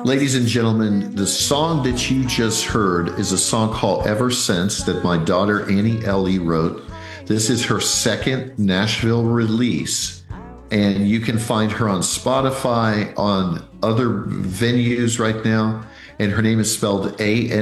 Ladies and gentlemen, the song that you just heard is a song called Ever Since that my daughter Annie Ellie wrote. This is her second Nashville release, and you can find her on Spotify, on other venues right now. And her name is spelled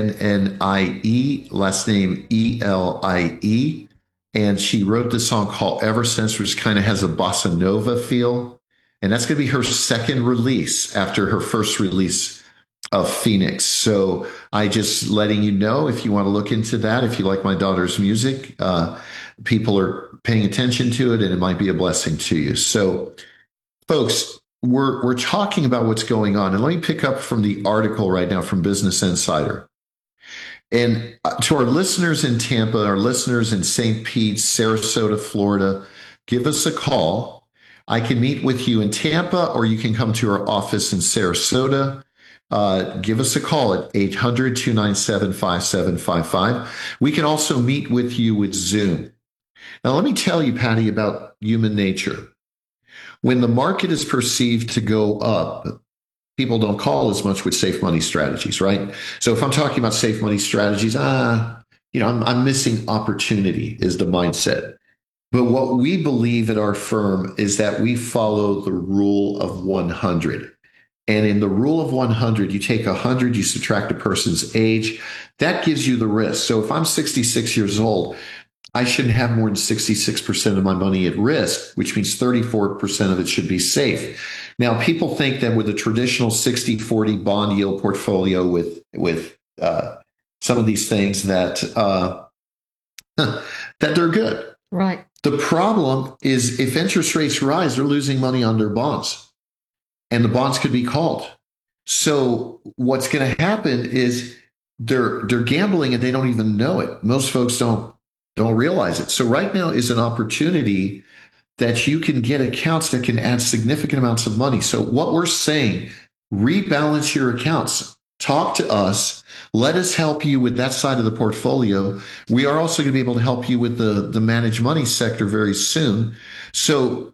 Annie, last name Elie. And she wrote this song called Ever Since, which kind of has a bossa nova feel. And that's going to be her second release after her first release of Phoenix. So I just letting you know if you want to look into that, if you like my daughter's music, people are paying attention to it and it might be a blessing to you. So folks, we're talking about what's going on. And let me pick up from the article right now from Business Insider. And to our listeners in Tampa, our listeners in St. Pete, Sarasota, Florida, give us a call. I can meet with you in Tampa, or you can come to our office in Sarasota. Give us a call at 800 297 5755. We can also meet with you with Zoom. Now, let me tell you, Patty, about human nature. When the market is perceived to go up, people don't call as much with safe money strategies, right? So if I'm talking about safe money strategies, I'm missing opportunity is the mindset. But what we believe at our firm is that we follow the rule of 100. And in the rule of 100, you take 100, you subtract a person's age. That gives you the risk. So if I'm 66 years old, I shouldn't have more than 66% of my money at risk, which means 34% of it should be safe. Now, people think that with a traditional 60-40 bond yield portfolio with some of these things that that they're good. Right. The problem is if interest rates rise, they're losing money on their bonds, and the bonds could be called. So what's going to happen is they're gambling and they don't even know it. Most folks don't realize it. So right now is an opportunity that you can get accounts that can add significant amounts of money. So what we're saying, rebalance your accounts. Talk to us. Let us help you with that side of the portfolio. We are also going to be able to help you with the managed money sector very soon. So,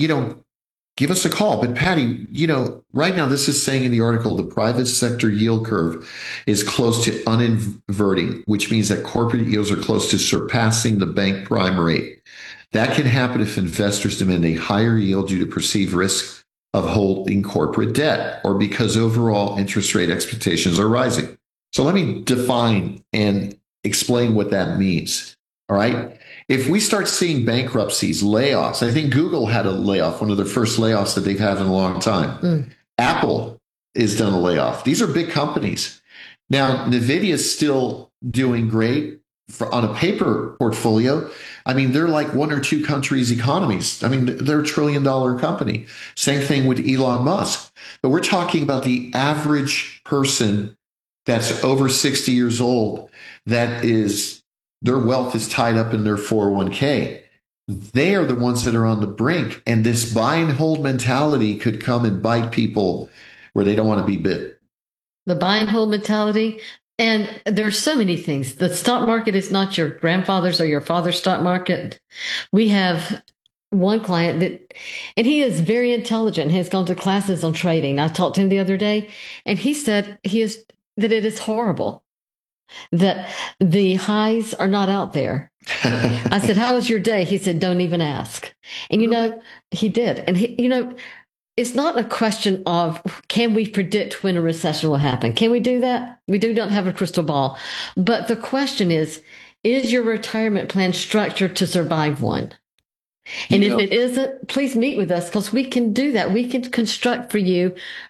give us a call. But Patty, right now this is saying in the article, the private sector yield curve is close to uninverting, which means that corporate yields are close to surpassing the bank prime rate. That can happen if investors demand a higher yield due to perceived risk of holding corporate debt or because overall interest rate expectations are rising. So let me define and explain what that means. All right. If we start seeing bankruptcies, layoffs, I think Google had a layoff, one of their first layoffs that they've had in a long time. Apple is done a layoff. These are big companies. Now, NVIDIA is still doing great on a paper portfolio. I mean, they're like one or two countries' economies. I mean, they're $1 trillion company. Same thing with Elon Musk. But we're talking about the average person that's over 60 years old that is their wealth is tied up in their 401k. They are the ones that are on the brink. And this buy and hold mentality could come and bite people where they don't want to be bit. The buy and hold mentality. And there's so many things. The stock market is not your grandfather's or your father's stock market. We have one client and he is very intelligent. He has gone to classes on trading. I talked to him the other day, and he said that it is horrible, that the highs are not out there. I said, "How was your day?" He said, "Don't even ask." And he did. And it's not a question of can we predict when a recession will happen. Can we do that? We don't have a crystal ball. But the question is your retirement plan structured to survive one? And if it isn't, please meet with us, because we can do that. We can construct for you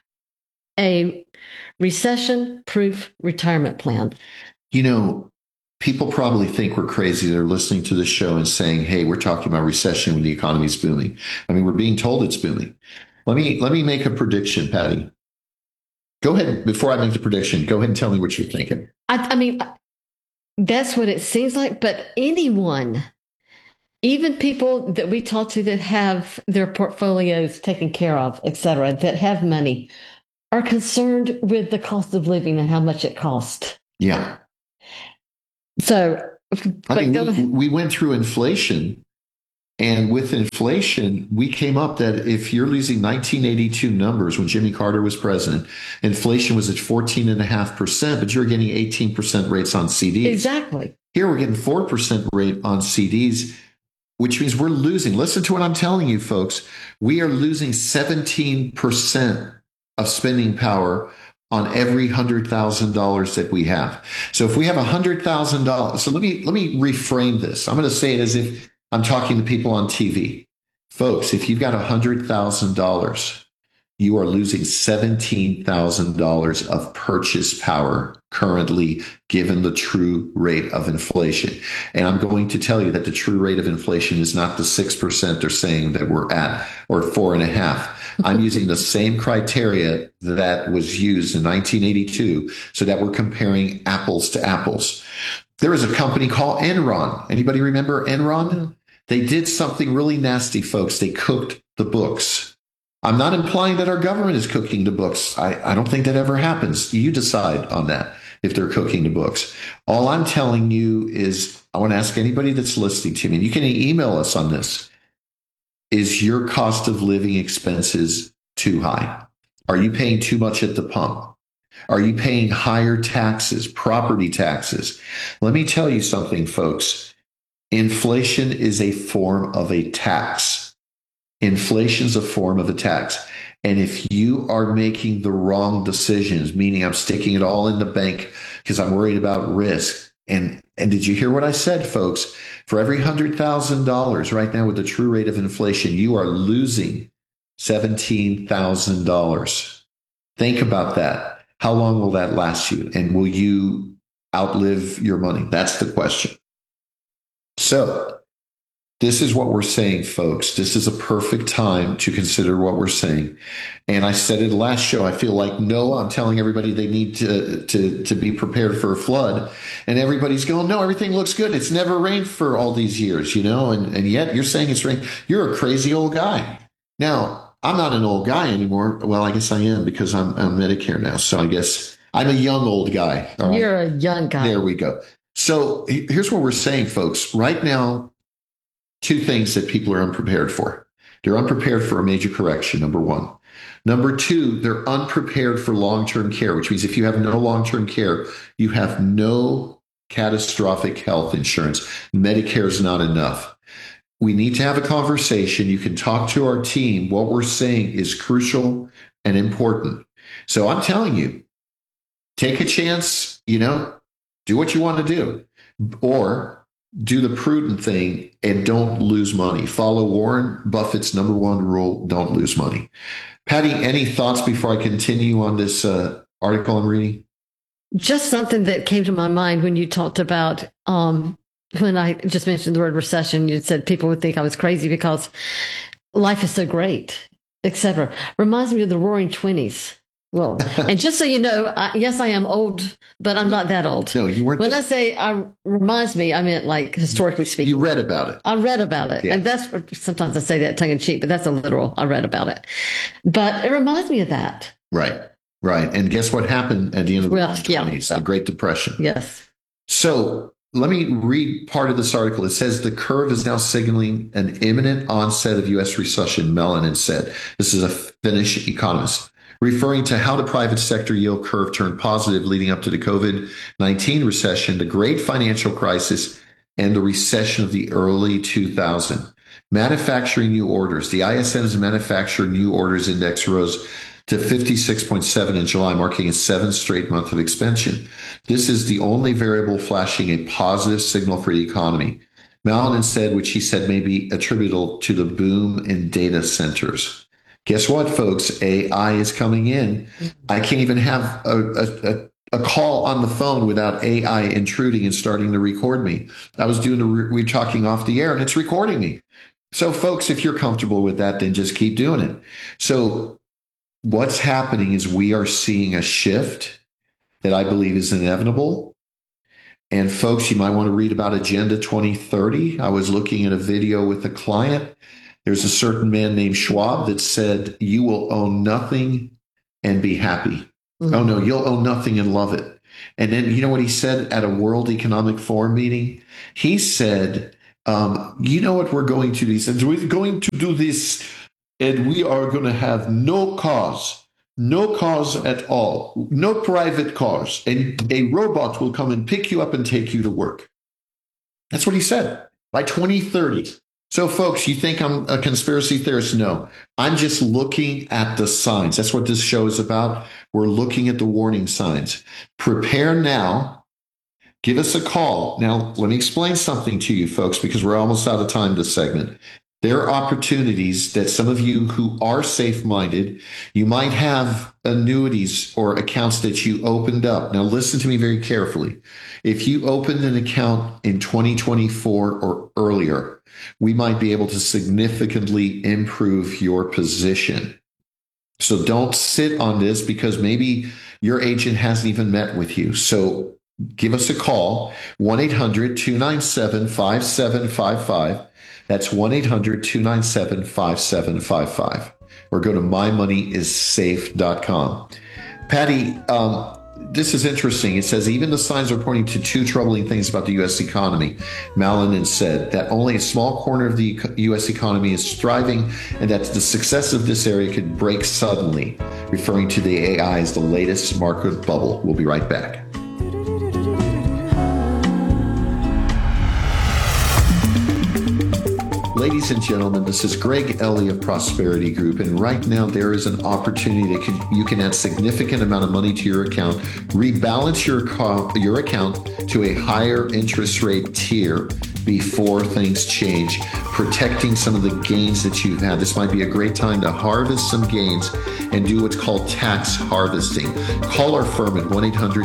a recession-proof retirement plan. People probably think we're crazy. They're listening to the show and saying, hey, we're talking about recession when the economy's booming. I mean, we're being told it's booming. Let me make a prediction, Patty. Go ahead. Before I make the prediction, go ahead and tell me what you're thinking. I mean, that's what it seems like. But anyone, even people that we talk to that have their portfolios taken care of, et cetera, that have money, are concerned with the cost of living and how much it costs. Yeah. So, I mean, we went through inflation And with inflation, we came up that if you're losing 1982 numbers when Jimmy Carter was president, inflation was at 14.5%, but you're getting 18% rates on CDs. Exactly. Here we're getting 4% rate on CDs, which means we're losing. Listen to what I'm telling you, folks. We are losing 17% of spending power on every $100,000 that we have. So if we have $100,000, so let me reframe this. I'm going to say it as if I'm talking to people on TV. Folks, if you've got $100,000, you are losing $17,000 of purchase power currently, given the true rate of inflation. And I'm going to tell you that the true rate of inflation is not the 6% they're saying that we're at, or 4.5%. I'm using the same criteria that was used in 1982 so that we're comparing apples to apples. There is a company called Enron. Anybody remember Enron? Mm-hmm. They did something really nasty, folks. They cooked the books. I'm not implying that our government is cooking the books. I don't think that ever happens. You decide on that if they're cooking the books. All I'm telling you is I want to ask anybody that's listening to me, and you can email us on this. Is your cost of living expenses too high? Are you paying too much at the pump? Are you paying higher taxes, property taxes? Let me tell you something, folks. Inflation is a form of a tax. Inflation is a form of a tax. And if you are making the wrong decisions, meaning I'm sticking it all in the bank because I'm worried about risk. And did you hear what I said, folks? For every $100,000 right now with the true rate of inflation, you are losing $17,000. Think about that. How long will that last you? And will you outlive your money? That's the question. So this is what we're saying, folks. This is a perfect time to consider what we're saying. And I said it last show, I feel like Noah, I'm telling everybody they need to be prepared for a flood. And everybody's going, no, everything looks good. It's never rained for all these years, and yet you're saying it's rain. You're a crazy old guy. Now, I'm not an old guy anymore. Well, I guess I am because I'm on Medicare now. So I guess I'm a young old guy. All right? You're a young guy. There we go. So here's what we're saying, folks. Right now, two things that people are unprepared for. They're unprepared for a major correction, number one. Number two, they're unprepared for long-term care, which means if you have no long-term care, you have no catastrophic health insurance. Medicare is not enough. We need to have a conversation. You can talk to our team. What we're saying is crucial and important. So I'm telling you, take a chance, do what you want to do, or do the prudent thing and don't lose money. Follow Warren Buffett's number one rule, don't lose money. Patty, any thoughts before I continue on this article I'm reading? Just something that came to my mind when you talked about, when I just mentioned the word recession, you said people would think I was crazy because life is so great, etc. Reminds me of the Roaring Twenties. Well, and just so you know, yes, I am old, but I'm not that old. No, you weren't. When I say reminds me, I meant like historically speaking. You read about it. I read about it. Yeah. And that's sometimes I say that tongue in cheek, but that's a literal. I read about it. But it reminds me of that. Right. And guess what happened at the end of the 1920s? The Great Depression. Yes. So let me read part of this article. It says the curve is now signaling an imminent onset of U.S. recession, Mellon said. This is a Finnish economist, referring to how the private sector yield curve turned positive leading up to the COVID-19 recession, the great financial crisis, and the recession of the early 2000s. Manufacturing new orders. The ISM's manufacturing new orders index rose to 56.7 in July, marking a seventh straight month of expansion. This is the only variable flashing a positive signal for the economy. Mellon said, which he said may be attributable to the boom in data centers. Guess what, folks? AI is coming in. I can't even have a call on the phone without AI intruding and starting to record me. I was doing we're talking off the air and it's recording me. So, folks, if you're comfortable with that, then just keep doing it. So what's happening is we are seeing a shift that I believe is inevitable. And, folks, you might want to read about Agenda 2030. I was looking at a video with a client. There's a certain man named Schwab that said, you will own nothing and be happy. Mm-hmm. Oh, no, you'll own nothing and love it. And then you know what he said at a World Economic Forum meeting? He said, You know what we're going to do? He said, we're going to do this, and we are going to have no cars. No cars at all. No private cars. And a robot will come and pick you up and take you to work. That's what he said by 2030. So, folks, you think I'm a conspiracy theorist? No, I'm just looking at the signs. That's what this show is about. We're looking at the warning signs. Prepare now. Give us a call. Now, let me explain something to you, folks, because we're almost out of time this segment. There are opportunities that some of you who are safe-minded, you might have annuities or accounts that you opened up. Now, listen to me very carefully. If you opened an account in 2024 or earlier, we might be able to significantly improve your position. So don't sit on this because maybe your agent hasn't even met with you. So give us a call, 1-800-297-5755. That's 1-800-297-5755. Or go to mymoneyissafe.com. Patty, this is interesting. It says, even the signs are pointing to two troubling things about the U.S. economy. Malinan said that only a small corner of the U.S. economy is thriving and that the success of this area could break suddenly, referring to the AI as the latest market bubble. We'll be right back. Ladies and gentlemen, this is Greg Ellie of Prosperity Group, and right now there is an opportunity that you can add significant amount of money to your account, rebalance your account to a higher interest rate tier before things change, protecting some of the gains that you've had. This might be a great time to harvest some gains and do what's called tax harvesting. Call our firm at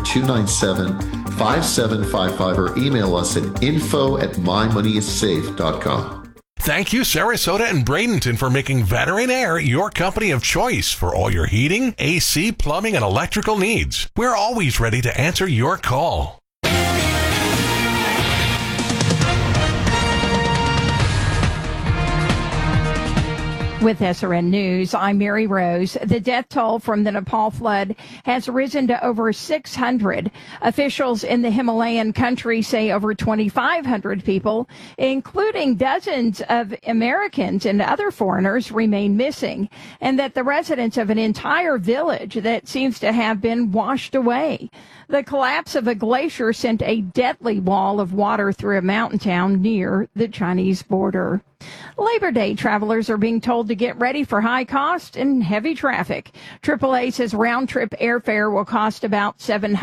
1-800-297-5755 or email us at info@mymoneyissafe.com. Thank you, Sarasota and Bradenton, for making Veteran Air your company of choice for all your heating, AC, plumbing, and electrical needs. We're always ready to answer your call. With SRN News, I'm Mary Rose. The death toll from the Nepal flood has risen to over 600. Officials in the Himalayan country say over 2,500 people, including dozens of Americans and other foreigners, remain missing, and that the residents of an entire village that seems to have been washed away. The collapse of a glacier sent a deadly wall of water through a mountain town near the Chinese border. Labor Day travelers are being told to get ready for high cost and heavy traffic. AAA says round-trip airfare will cost about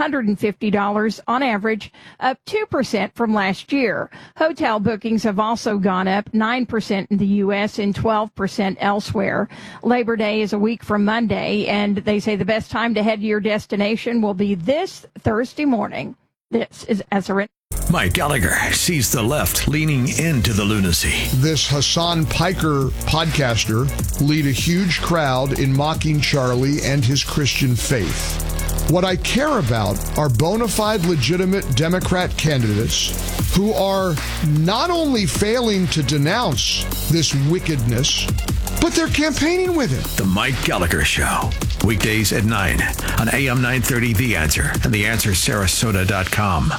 $750 on average, up 2% from last year. Hotel bookings have also gone up 9% in the U.S. and 12% elsewhere. Labor Day is a week from Monday, and they say the best time to head to your destination will be this Thursday morning. This is SRN. Mike Gallagher sees the left leaning into the lunacy. This Hassan Piker podcaster lead a huge crowd in mocking Charlie and his Christian faith. What I care about are bona fide, legitimate Democrat candidates who are not only failing to denounce this wickedness, but they're campaigning with it. The Mike Gallagher Show. Weekdays at 9 on AM 930 The Answer and TheAnswerSarasota.com.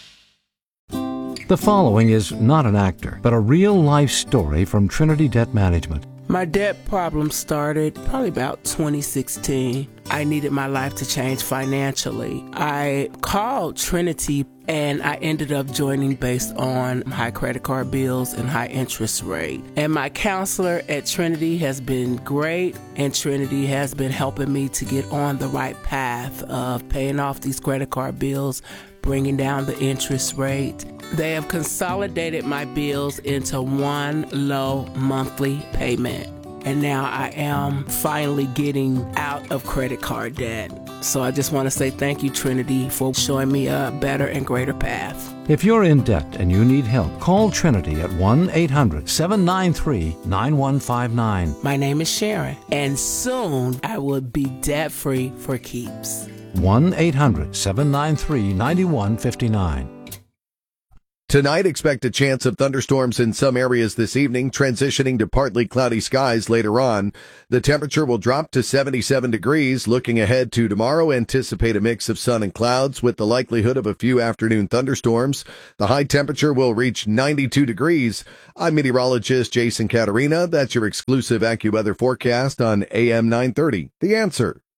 The following is not an actor, but a real-life story from Trinity Debt Management. My debt problem started probably about 2016. I needed my life to change financially. I called Trinity and I ended up joining based on high credit card bills and high interest rate. And my counselor at Trinity has been great, and Trinity has been helping me to get on the right path of paying off these credit card bills, bringing down the interest rate. They have consolidated my bills into one low monthly payment. And now I am finally getting out of credit card debt. So I just want to say thank you, Trinity, for showing me a better and greater path. If you're in debt and you need help, call Trinity at 1-800-793-9159. My name is Sharon, and soon I will be debt-free for keeps. 1-800-793-9159. Tonight, expect a chance of thunderstorms in some areas this evening, transitioning to partly cloudy skies later on. The temperature will drop to 77 degrees. Looking ahead to tomorrow, anticipate a mix of sun and clouds with the likelihood of a few afternoon thunderstorms. The high temperature will reach 92 degrees. I'm meteorologist Jason Caterina. That's your exclusive AccuWeather forecast on AM 930. The Answer.